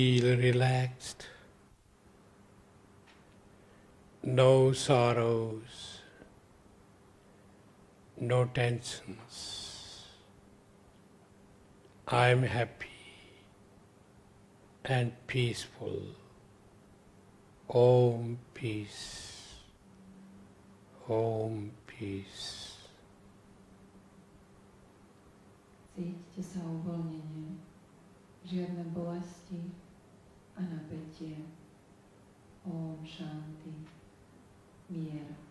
Feel relaxed, no sorrows, no tensions. I'm happy and peaceful. Om peace, Om peace. Cítite sa uvoľnenie, žiadne bolesti a napätie. Om Shanti, mier.